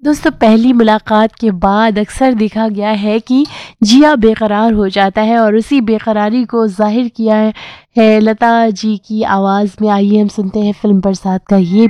दोस्तों पहली मुलाकात के बाद अक्सर देखा गया है कि जिया बेकरार हो जाता है और उसी बेकरारी को ज़ाहिर किया है लता जी की आवाज़ में। आइए हम सुनते हैं फिल्म बरसात का ये